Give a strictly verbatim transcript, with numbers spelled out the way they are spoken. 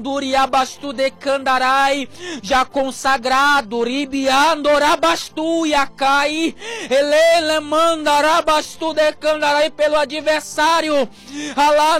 Duriabastu de Candarai, já consagrado, Ribiandorabastu Yakai, Elele Mandarabastu de Candarai pelo adversário, Alá